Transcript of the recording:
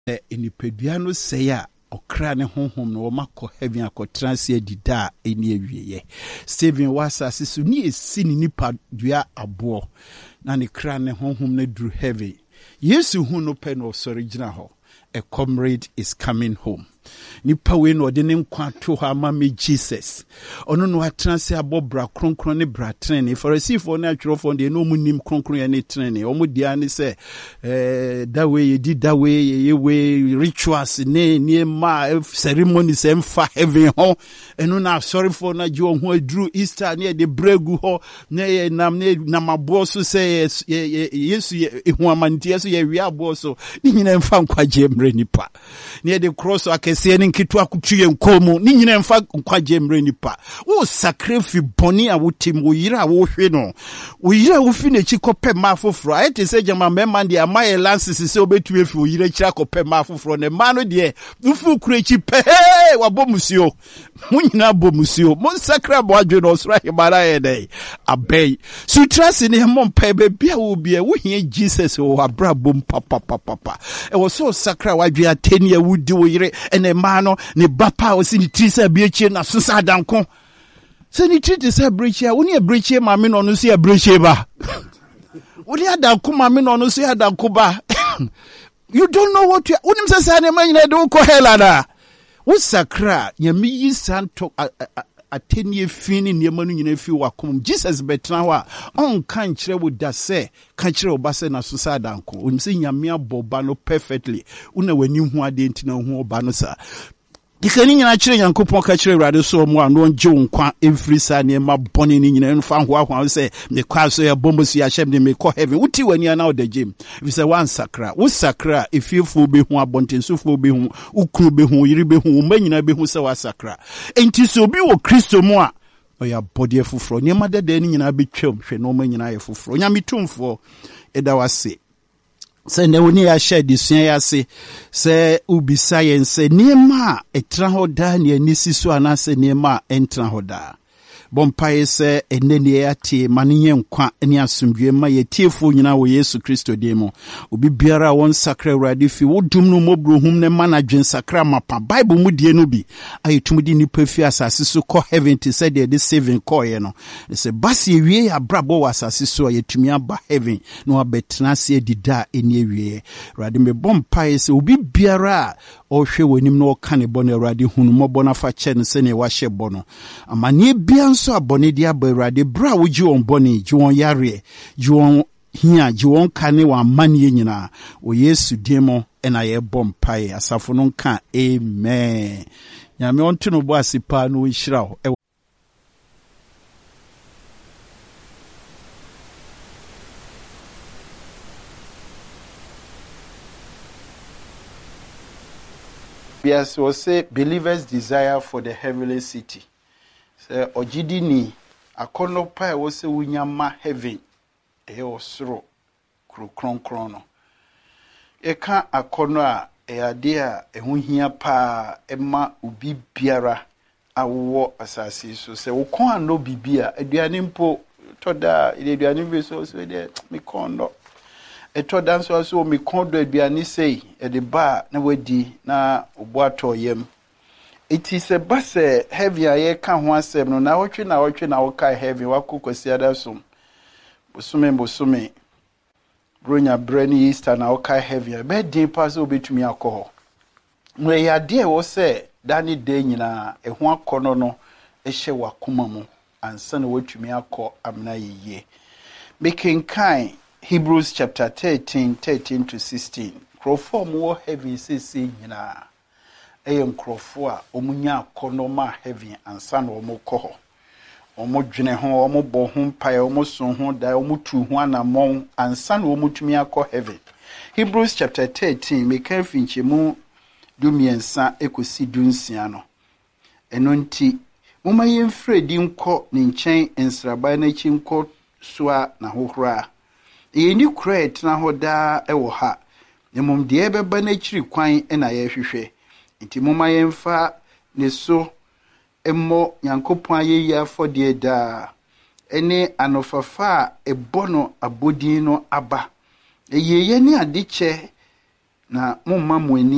Enipedua no sɛ ya okra ne honhom no makɔ heaven akɔtra se adida eni awieye. Stephen was asisi ni esi ni nipa dua abo na ne kra ne honhom na duru heaven. Yesu hu no pɛ no sɔre gyina hɔ. A comrade is coming home. Nipa we no de ne nkwa to ha ma me Jesus. Ono no atena se abobra kronkron ne bra trene. Pharisee na atwerofo de no mu nim kronkron ya ne trene. Omo dia ne se that way ye did that way ye way rituals ne ma ceremonies emfa heaven ho. Eno na sorry for na ji ho aduru Easter ne de bregu ho ne nam ne namabo so se Yesu hu amantie so ye wi abo so. Ni nyina emfa nkwaje mre nipa. Ne de cross akese ne nkitu akutuye nkomu ni nyina mfa nkwaje mre nipa wo sacrifice boni a wotim wo yira wo hwe no wo yira wo fi na chi kope ma foforo ayete se jama mema de amaye lances se obetu efi wo yira kira kope ma foforo ne ma no de ufu kure chi pe wa bomusio mo nyina bomusio mo sakra bo adwe no sra himara ye dai abey sutrase ne mo mpa be bia wo bia wo hie Jesus wo abra bom papa e wo so sakra wadwe ateni awudi wo yire ene mano ne bapa o si ni trisa biechie na susa danko se ni triti se brechie woni brechie ma me no no se brechie ba woni adanko ma me no no se adanko ba you don't know what you woni msasa ne manyina de ko helada wo sakra nyame yi santo atenie fini ne manu nyina fi wakom Jesus betra ho a on kan kire wo da se kan kire wo ba se na susa danko woni se nyame aboba no perfectly una wani hu ade ntina hu oba no sa dikani nyina kire Yankopon ka kire Awurade so mu ano nje nkwa emfiri sa ne ma bone ni nyina nfa ho ahwa se me kwa so ya bombo so ya hyem ne me ko heaven wuti wani ana o da gym if say one sakra wo sakra efiefo be hu abontensofo be hu ukru be hu yiri be hu manyina be hu se wa sakra enti so bi wo Kristo mu a oya body efufro ne ma dada ni nyina be twam hwe no manyina ye fufro nyame tumfo eda wase se ne woni ya share disua ya se ubi science niema etra hoda ne anisi so anase niema entra hoda bompae se enene yati maniye nkwa eni asumdwe ma yetiefo nyina wo Yesu Kristo demo obi biara won sakra Awurade fi wodum no mobrohum ne manadwen sakra mapa Bible mu die no bi ayetumudi nipa fi asase so ko heaven to say the saving call ye no se basi ewie ya brabo wasase so yetumi aba heaven no abetena se dida eni ewie Awurade me bompae se obi biara o hwe wonim no ka ne bɔ no Awurade hunu mɔbɔ na fa kyɛ no sɛ ne wahyɛ bɔ no amane bia nso abɔne dia bɔ Awurade bra wo gi on bɔne gi on yare gi on hia gi on ka ne wa mane nyina o Yesu demo ɛna yɛ bɔ mpae asafo no nka amen nyame on to no bɔ asipa no nhyira ho Yes, we say believers' desire for the heavenly city. Say ojidi ni akono pa we say wunyama heaven e osoro kron no. E ka akono a e ade a ehu hia pa ema obi biara awo asase so say wo kon ano bibia aduane mpo toda aduane bi so de me kondo eto danso so me kondo aduane sei e de ba na wadi na oboato yem it is a bus heavy aye kan ho asem no na wotwe na wo kai heavy wakokwasi adasom bosume bronya brani Easter na wo kai heavy be din pass obetumi akọ no ya de wo se dani de nyina eho akono no ehye wakoma mu ansa na wotumi akọ amna yeye making kind Hebrews chapter 13 to 16. Crofo more heavy sisi nyina. Eyem crofo a omunya akono ma heavy ansa na omo kɔ. Omo dwene ho, omo bɔ ho mpae, omo so ho da, omo tu ho anamon ansa na omo tumi akɔ heaven. Hebrews chapter 13 meka finchemu dumiensa ekosi dunsia no. Eno nti moma yemfrɛ di nkɔ ne nkyɛn nsraba na chi nkɔ soa na hohora. Yeni kura etna ho da ewo ha nemom de ebeba na chiri kwan na ye hwehwe nti moma yemfa ne so emmo Yankopon ayeyi afode da ene anofafa ebono abodin no aba eyeye ne adeche na momma mo ani